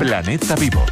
Planeta Vivo.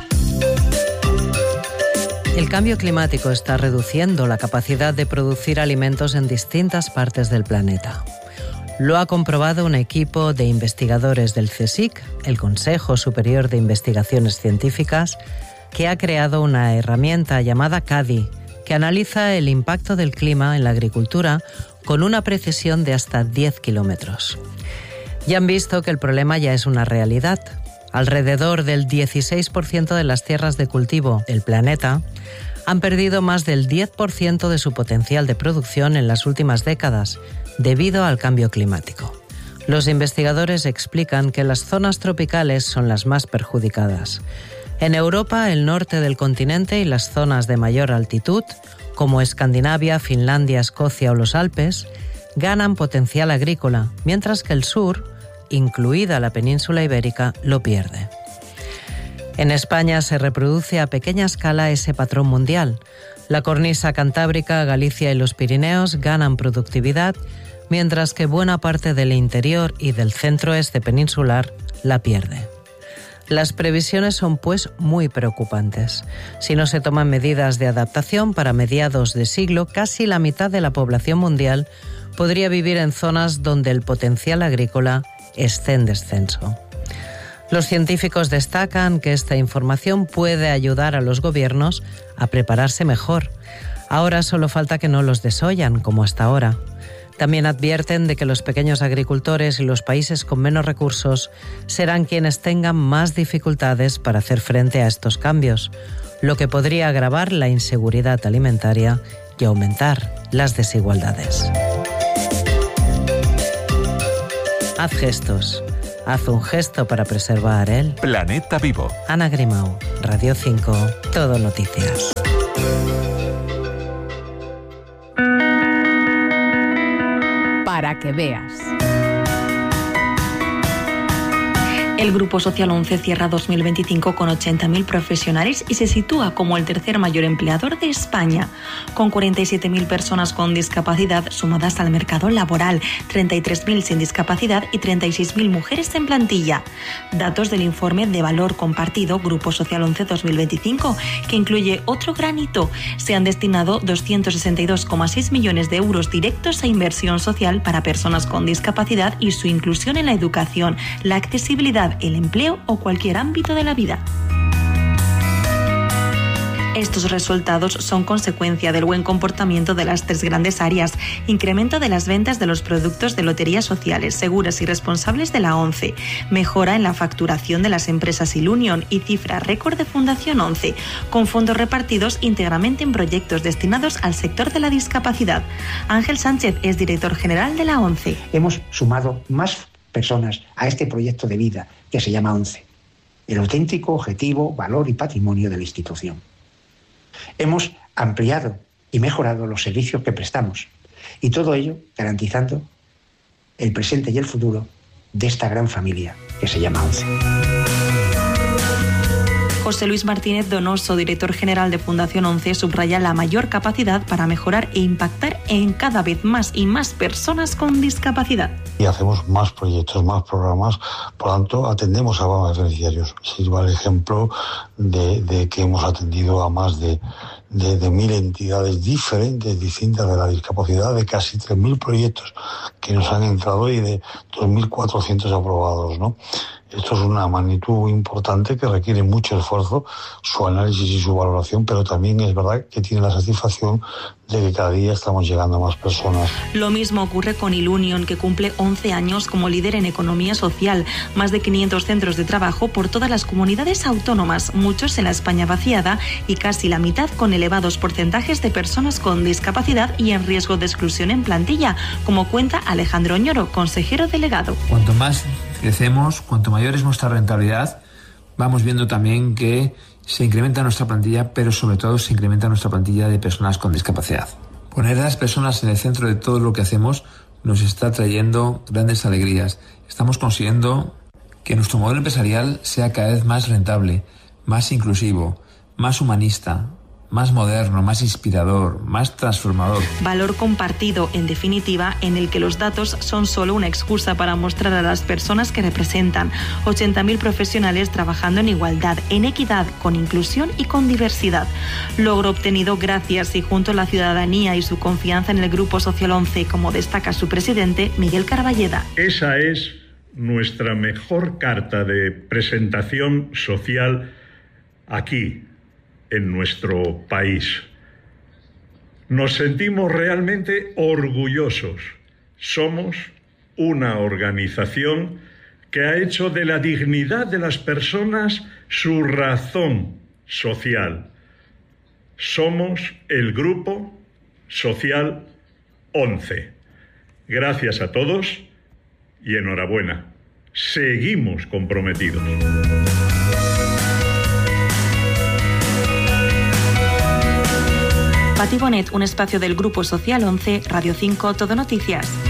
El cambio climático está reduciendo la capacidad de producir alimentos en distintas partes del planeta. Lo ha comprobado un equipo de investigadores del CSIC, el Consejo Superior de Investigaciones Científicas, que ha creado una herramienta llamada CADI, que analiza el impacto del clima en la agricultura con una precisión de hasta 10 kilómetros. Ya han visto que el problema ya es una realidad. Alrededor del 16% de las tierras de cultivo del planeta han perdido más del 10% de su potencial de producción en las últimas décadas debido al cambio climático. Los investigadores explican que las zonas tropicales son las más perjudicadas. En Europa, el norte del continente y las zonas de mayor altitud, como Escandinavia, Finlandia, Escocia o los Alpes, ganan potencial agrícola, mientras que el sur, incluida la península ibérica, lo pierde. En España se reproduce a pequeña escala ese patrón mundial. La cornisa cantábrica, Galicia y los Pirineos ganan productividad, mientras que buena parte del interior y del centro-este peninsular la pierde. Las previsiones son, pues, muy preocupantes. Si no se toman medidas de adaptación, para mediados de siglo, casi la mitad de la población mundial podría vivir en zonas donde el potencial agrícola esté en descenso. Los científicos destacan que esta información puede ayudar a los gobiernos a prepararse mejor. Ahora solo falta que no los desollan, como hasta ahora. También advierten de que los pequeños agricultores y los países con menos recursos serán quienes tengan más dificultades para hacer frente a estos cambios, lo que podría agravar la inseguridad alimentaria y aumentar las desigualdades. Haz gestos. Haz un gesto para preservar el Planeta Vivo. Ana Grimau, Radio 5, Todo Noticias. Para que veas. El Grupo Social 11 cierra 2025 con 80.000 profesionales y se sitúa como el tercer mayor empleador de España, con 47.000 personas con discapacidad sumadas al mercado laboral, 33.000 sin discapacidad y 36.000 mujeres en plantilla. Datos del informe de valor compartido Grupo Social 11 2025, que incluye otro gran hito. Se han destinado 262,6 millones de euros directos a inversión social para personas con discapacidad y su inclusión en la educación, la accesibilidad, el empleo o cualquier ámbito de la vida. Estos resultados son consecuencia del buen comportamiento de las tres grandes áreas: incremento de las ventas de los productos de loterías sociales, seguras y responsables de la ONCE, mejora en la facturación de las empresas Ilunion y cifra récord de Fundación 11, con fondos repartidos íntegramente en proyectos destinados al sector de la discapacidad. Ángel Sánchez es director general de la ONCE. Hemos sumado más personas a este proyecto de vida que se llama ONCE, el auténtico objetivo, valor y patrimonio de la institución. Hemos ampliado y mejorado los servicios que prestamos, y todo ello garantizando el presente y el futuro de esta gran familia que se llama ONCE. José Luis Martínez Donoso, director general de Fundación 11, subraya la mayor capacidad para mejorar e impactar en cada vez más y más personas con discapacidad. Y hacemos más proyectos, más programas, por lo tanto atendemos a más beneficiarios. Sirva el ejemplo de que hemos atendido a más de 1.000 entidades diferentes, distintas de la discapacidad, de casi 3.000 proyectos que nos han entrado y de 2.400 aprobados, ¿no? Esto es una magnitud importante que requiere mucho esfuerzo, su análisis y su valoración, pero también es verdad que tiene la satisfacción de que cada día estamos llegando a más personas. Lo mismo ocurre con Ilunion, que cumple 11 años como líder en economía social. Más de 500 centros de trabajo por todas las comunidades autónomas, muchos en la España vaciada y casi la mitad con elevados porcentajes de personas con discapacidad y en riesgo de exclusión en plantilla, como cuenta Alejandro Oñoro, consejero delegado. Cuanto más crecemos, cuanto mayor es nuestra rentabilidad, vamos viendo también que se incrementa nuestra plantilla, pero sobre todo se incrementa nuestra plantilla de personas con discapacidad. Poner a las personas en el centro de todo lo que hacemos nos está trayendo grandes alegrías. Estamos consiguiendo que nuestro modelo empresarial sea cada vez más rentable, más inclusivo, más humanista, más moderno, más inspirador, más transformador. Valor compartido, en definitiva, en el que los datos son solo una excusa para mostrar a las personas que representan. 80.000 profesionales trabajando en igualdad, en equidad, con inclusión y con diversidad. Logro obtenido gracias y junto a la ciudadanía y su confianza en el Grupo Social 11, como destaca su presidente, Miguel Carballeda. Esa es nuestra mejor carta de presentación social aquí, en nuestro país. Nos sentimos realmente orgullosos. Somos una organización que ha hecho de la dignidad de las personas su razón social. Somos el Grupo Social 11. Gracias a todos y enhorabuena. Seguimos comprometidos. Pati Bonet, un espacio del Grupo Social 11, Radio 5, Todo Noticias.